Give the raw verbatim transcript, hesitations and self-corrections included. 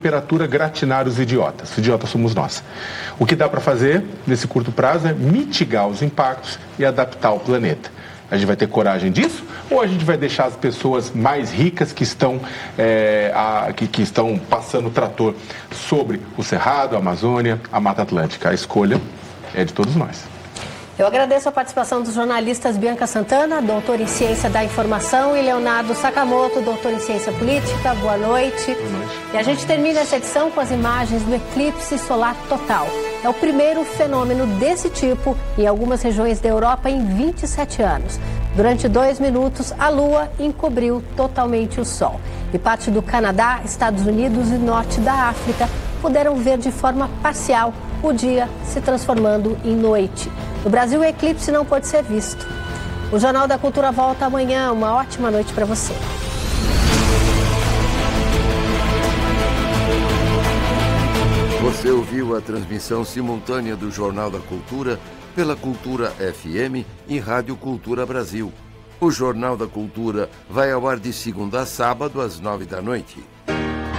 temperatura gratinar os idiotas. Os idiotas somos nós. O que dá para fazer nesse curto prazo é mitigar os impactos e adaptar o planeta. A gente vai ter coragem disso? Ou a gente vai deixar as pessoas mais ricas que estão, é, a, que, que estão passando o trator sobre o Cerrado, a Amazônia, a Mata Atlântica? A escolha é de todos nós. Eu agradeço a participação dos jornalistas Bianca Santana, doutor em Ciência da Informação, e Leonardo Sakamoto, doutor em Ciência Política. Boa noite. Boa noite. E a gente termina essa edição com as imagens do eclipse solar total. É o primeiro fenômeno desse tipo em algumas regiões da Europa em vinte e sete anos. Durante dois minutos, a Lua encobriu totalmente o Sol. E parte do Canadá, Estados Unidos e norte da África puderam ver de forma parcial o dia se transformando em noite. No Brasil, o eclipse não pôde ser visto. O Jornal da Cultura volta amanhã. Uma ótima noite para você. Você ouviu a transmissão simultânea do Jornal da Cultura pela Cultura F M e Rádio Cultura Brasil. O Jornal da Cultura vai ao ar de segunda a sábado às nove da noite.